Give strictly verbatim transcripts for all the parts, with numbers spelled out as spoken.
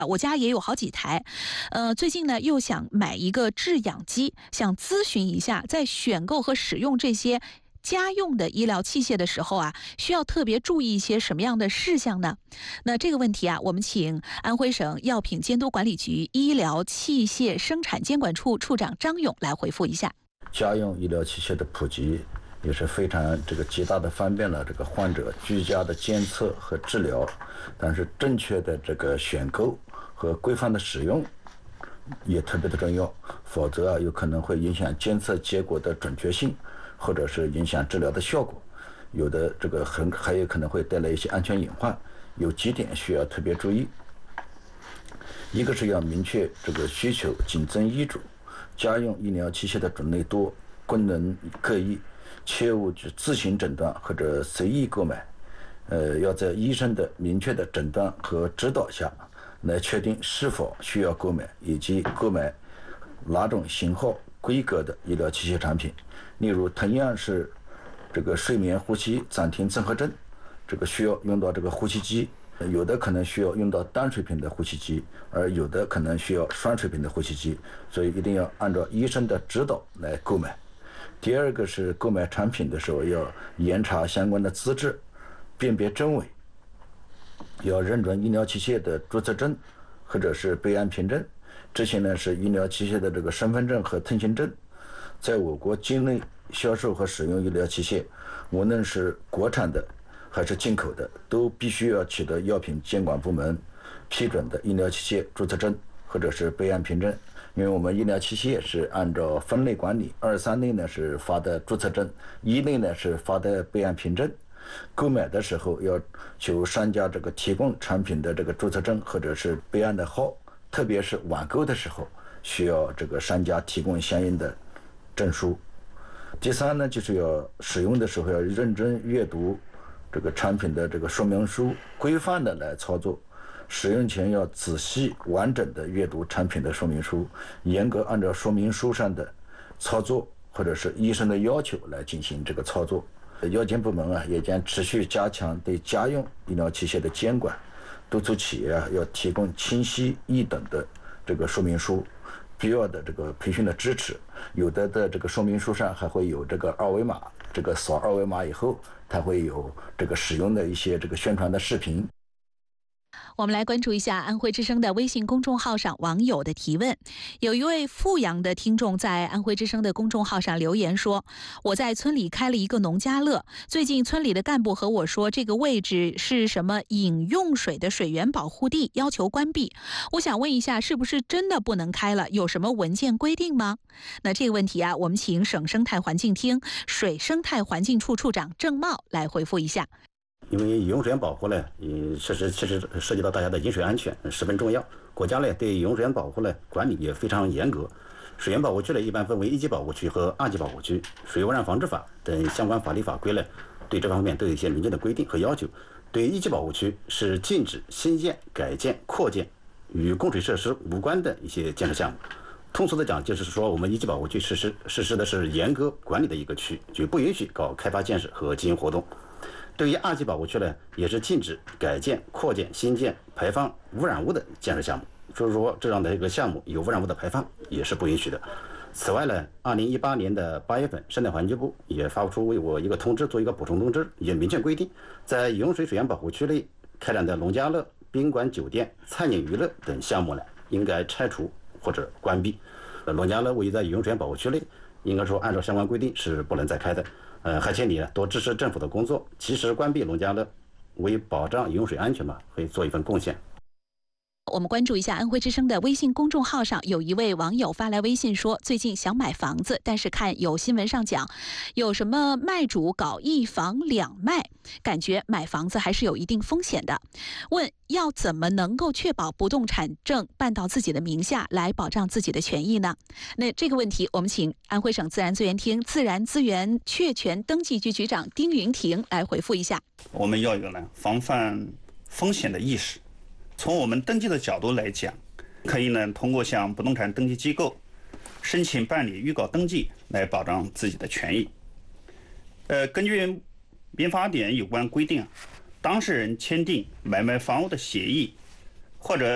我家也有好几台，呃，最近呢又想买一个制氧机，想咨询一下，在选购和使用这些家用的医疗器械的时候啊，需要特别注意一些什么样的事项呢？那这个问题啊，我们请安徽省药品监督管理局医疗器械生产监管处处长张勇来回复一下。 家用医疗器械的普及也是非常这个极大的方便了这个患者居家的监测和治疗，但是正确的这个选购和规范的使用也特别的重要，否则啊有可能会影响监测结果的准确性，或者是影响治疗的效果，有的这个很还有可能会带来一些安全隐患，有几点需要特别注意。一个是要明确这个需求，谨遵医嘱，家用医疗器械的种类多，功能各异，切勿去自行诊断或者随意购买，呃，要在医生的明确的诊断和指导下来确定是否需要购买，以及购买哪种型号规格的医疗器械产品。例如同样是这个睡眠呼吸暂停综合症，这个需要用到这个呼吸机，有的可能需要用到单水平的呼吸机，而有的可能需要双水平的呼吸机，所以一定要按照医生的指导来购买。第二个是购买产品的时候要严查相关的资质，辨别真伪，要认准医疗器械的注册证或者是备案凭证，这些呢是医疗器械的这个身份证和通行证。在我国境内销售和使用医疗器械，无论是国产的还是进口的，都必须要取得药品监管部门批准的医疗器械注册证或者是备案凭证。因为我们医疗器械是按照分类管理，二三类呢是发的注册证，一类呢是发的备案凭证。购买的时候要求商家这个提供产品的这个注册证或者是备案的号，特别是网购的时候需要这个商家提供相应的证书。第三呢，就是要使用的时候要认真阅读这个产品的这个说明书，规范的来操作。使用前要仔细完整的阅读产品的说明书，严格按照说明书上的操作或者是医生的要求来进行这个操作。药监部门啊也将持续加强对家用医疗器械的监管，督促企业啊要提供清晰易懂的这个说明书，必要的这个培训的支持。有的的这个说明书上还会有这个二维码，这个扫二维码以后，它会有这个使用的一些这个宣传的视频。 我们来关注一下安徽之声的微信公众号上网友的提问。有一位阜阳的听众在安徽之声的公众号上留言说，我在村里开了一个农家乐，最近村里的干部和我说这个位置是什么饮用水的水源保护地，要求关闭。我想问一下，是不是真的不能开了？有什么文件规定吗？那这个问题啊，我们请省生态环境厅水生态环境处处长郑茂来回复一下。 因为饮用水源保护呢，也确实确实涉及到大家的饮水安全，十分重要。国家呢对饮用水源保护呢管理也非常严格。水源保护区呢一般分为一级保护区和二级保护区。水污染防治法等相关法律法规呢对这方面都有一些明确的规定和要求。对一级保护区是禁止新建、改建、扩建与供水设施无关的一些建设项目。通俗的讲，就是说我们一级保护区实施实施的是严格管理的一个区，就不允许搞开发建设和经营活动。对于二级保护区呢，也是禁止改建、扩建、新建、排放污染物的建设项目。就是说，这样的一个项目有污染物的排放也是不允许的。此外呢，二零一八年的八月份，生态环境部也发布出为我一个通知，做一个补充通知，也明确规定，在饮用水水源保护区内开展的农家乐、宾馆、酒店、餐饮娱乐等项目呢，应该拆除或者关闭。呃，农家乐位于在饮用水源保护区内，应该说按照相关规定是不能再开的。呃，还请你呢多支持政府的工作，及时关闭农家乐，为保障饮用水安全嘛，会做一份贡献。 我们关注一下安徽之声的微信公众号上，有一位网友发来微信说，最近想买房子，但是看有新闻上讲有什么卖主搞一房两卖，感觉买房子还是有一定风险的。问要怎么能够确保不动产证办到自己的名下，来保障自己的权益呢？那这个问题我们请安徽省自然资源厅自然资源确权登记局局长丁云婷来回复一下。 我们要有呢防范风险的意识。从我们登记的角度来讲，可以呢通过向不动产登记机构申请办理预告登记来保障自己的权益。呃，根据民法典有关规定，当事人签订买卖房屋的协议或者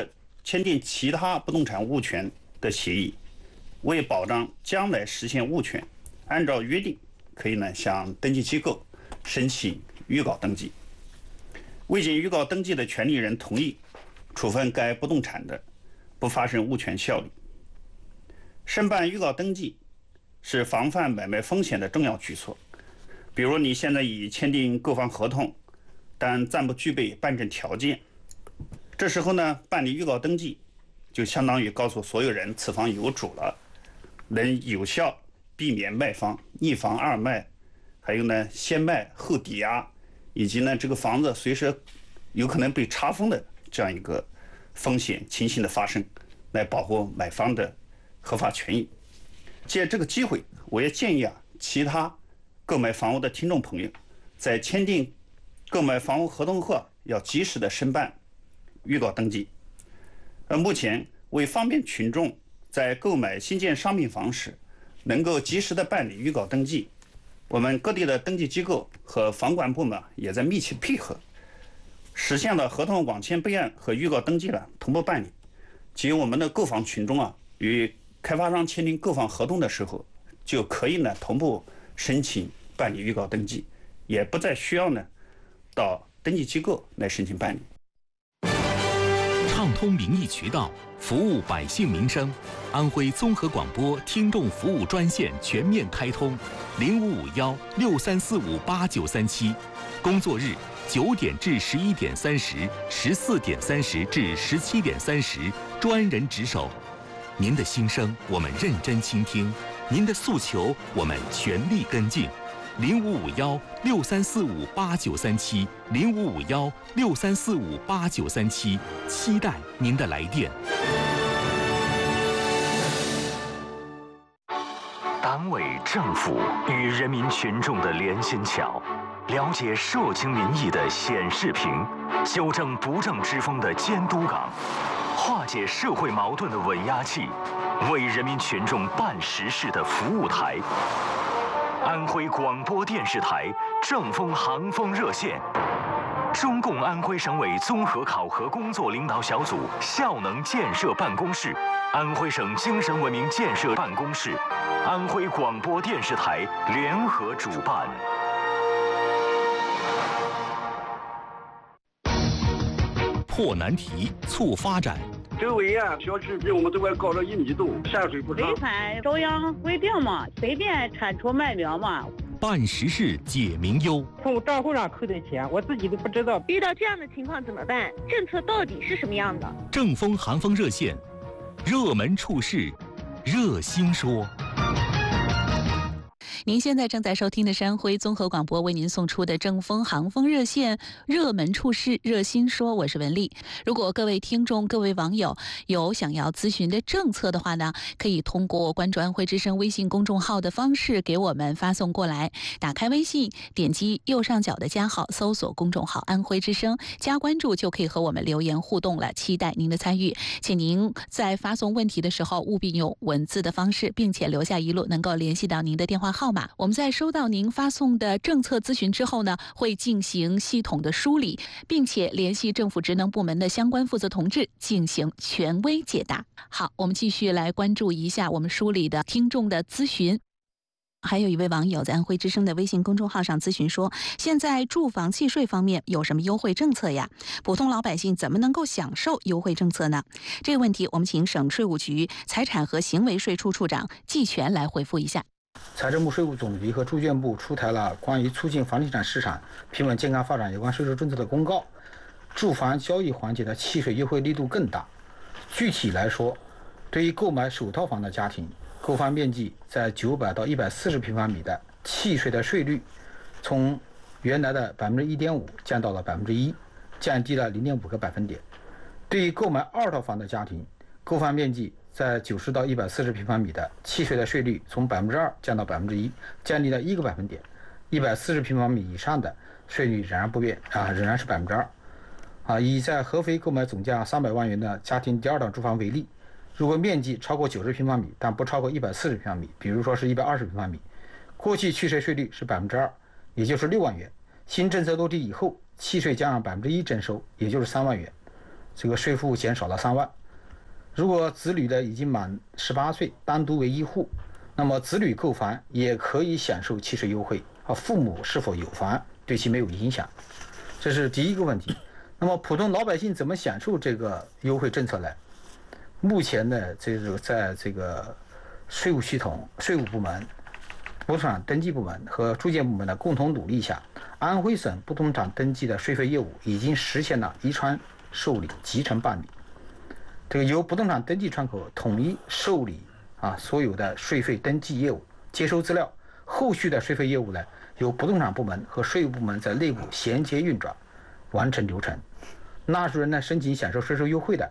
签订其他不动产物权的协议，为保障将来实现物权，按照约定可以呢向登记机构申请预告登记。未经预告登记的权利人同意处分该不动产的，不发生物权效力。申办预告登记是防范买卖风险的重要举措。比如你现在已签订购房合同，但暂不具备办证条件，这时候呢，办理预告登记就相当于告诉所有人此房有主了，能有效避免卖方一房二卖，还有呢先卖后抵押，以及呢这个房子随时有可能被查封的这样一个风险情形的发生，来保护买方的合法权益。借这个机会，我也建议啊，其他购买房屋的听众朋友，在签订购买房屋合同后，要及时的申办预告登记。而目前为方便群众在购买新建商品房时能够及时的办理预告登记，我们各地的登记机构和房管部门也在密切配合，实现了合同网签备案和预告登记了同步办理。即我们的购房群众啊，与开发商签订购房合同的时候，就可以呢同步申请办理预告登记，也不再需要呢到登记机构来申请办理。 畅通民意渠道，服务百姓民生。安徽综合广播听众服务专线全面开通，零五五幺六三四五八九三七，工作日九点至十一点三十，十四点三十至十七点三十，专人值守。您的心声我们认真倾听，您的诉求我们全力跟进。零五五幺六三四五八九三七，零五五幺六三四五八九三七，期待您的来电。 党委政府与人民群众的连心桥，了解社情民意的显示屏，纠正不正之风的监督岗，化解社会矛盾的稳压器，为人民群众办实事的服务台。安徽广播电视台正风航风热线，中共安徽省委综合考核工作领导小组效能建设办公室，安徽省精神文明建设办公室，安徽广播电视台联合主办。 破难题，促发展。 周围啊，小区比我们都要高了一米多，下水不畅。 违反中央规定嘛，随便铲除卖苗嘛。 办实事解民忧。 从账户上扣的钱，我自己都不知道。 遇到这样的情况怎么办？政策到底是什么样的？ 正风寒风热线，热门处事，热心说。 您现在正在收听的是安徽综合广播为您送出的正风航风热线热门处事热心说，我是文丽。如果各位听众各位网友有想要咨询的政策的话呢，可以通过关注安徽之声微信公众号的方式给我们发送过来。打开微信，点击右上角的加号，搜索公众号安徽之声，加关注就可以和我们留言互动了，期待您的参与。请您在发送问题的时候务必用文字的方式，并且留下一路能够联系到您的电话号码。我们在收到您发送的政策咨询之后呢，会进行系统的梳理，并且联系政府职能部门的相关负责同志进行权威解答。好，我们继续来关注一下我们梳理的听众的咨询。还有一位网友在安徽之声的微信公众号上咨询说，现在住房契税方面有什么优惠政策呀？普通老百姓怎么能够享受优惠政策呢？这个问题我们请省税务局财产和行为税处处长季全来回复一下。 财政部、税务总局和住建部出台了关于促进房地产市场平稳健康发展有关税收政策的公告，住房交易环节的契税优惠力度更大。具体来说，对于购买首套房的家庭，购房面积在九百到一百四十平方米的契税的税率从原来的百分之一点五降到了百分之一，降低了零点五个百分点。对于购买二套房的家庭，购房面积在九十到一百四十平方米的契税的税率从百分之二降到百分之一，降低了一个百分点。一百四十平方米以上的税率仍然不变啊，仍然是百分之二。啊，以在合肥购买总价三百万元的家庭第二档住房为例，如果面积超过九十平方米，但不超过一百四十平方米，比如说是一百二十平方米，过去契税税率是百分之二，也就是六万元。新政策落地以后，契税将按百分之一征收，也就是三万元，这个税负减少了三万。 如果子女呢已经满十八岁，单独为一户，那么子女购房也可以享受契税优惠，啊，父母是否有房对其没有影响，这是第一个问题。那么普通老百姓怎么享受这个优惠政策呢？目前呢，这个在这个税务系统、税务部门、不动产登记部门和住建部门的共同努力下，安徽省不动产登记的税费业务已经实现了一窗受理、集成办理。这个由不动产登记窗口统一受理啊所有的税费登记业务，接收资料，后续的税费业务呢，由不动产部门和税务部门在内部衔接运转，完成流程。纳税人呢申请享受税收优惠的，